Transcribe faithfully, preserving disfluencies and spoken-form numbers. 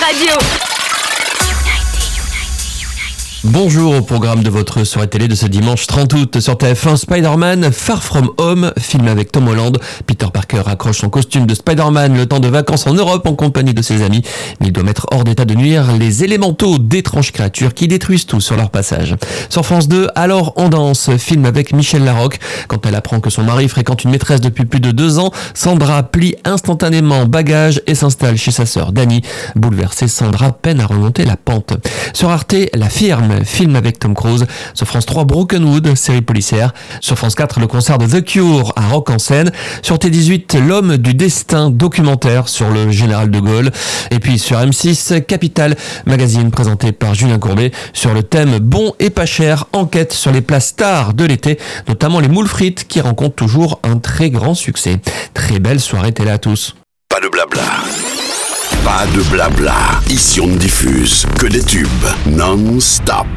Radio. Bonjour au programme de votre soirée télé de ce dimanche trente août sur T F un. Spider-Man Far From Home, film avec Tom Holland. Peter Parker accroche son costume de Spider-Man le temps de vacances en Europe en compagnie de ses amis. Mais il doit mettre hors d'état de nuire les élémentaux d'étranges créatures qui détruisent tout sur leur passage. Sur France deux, Alors on danse, film avec Michel Larocque. Quand elle apprend que son mari fréquente une maîtresse depuis plus de deux ans, Sandra plie instantanément bagage et s'installe chez sa sœur Dani. Bouleversée, Sandra peine à remonter la pente. Sur Arte, La Firme, film avec Tom Cruise. Sur France trois, Brokenwood, série policière. Sur France quatre, le concert de The Cure à Rock en Seine. Sur T dix-huit, L'Homme du Destin, documentaire sur le général de Gaulle. Et puis sur M six, Capital, magazine présenté par Julien Courbet sur le thème bon et pas cher, enquête sur les plats stars de l'été, notamment les moules frites qui rencontrent toujours un très grand succès. Très belle soirée télé à tous. Pas de blabla. Pas de blabla. Ici on ne diffuse que des tubes non-stop.